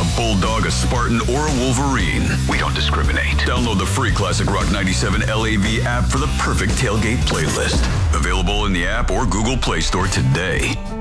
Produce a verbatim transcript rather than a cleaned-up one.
Bulldog, a Spartan, or a Wolverine. We don't discriminate. Download the free Classic Rock ninety-seven L A V app for the perfect tailgate playlist. Available in the app or Google Play Store today.